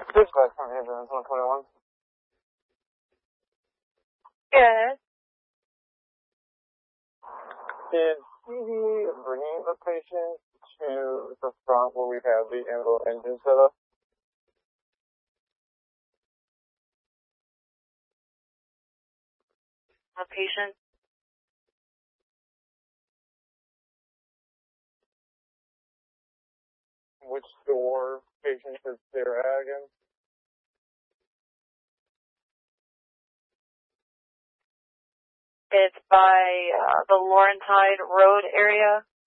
Dispatch from ambulance 121. Yes. Is PD bringing the patient to the front where we have the ambulance engine set up? A patient? Which door patient is there at again? It's by the Laurentide Road area.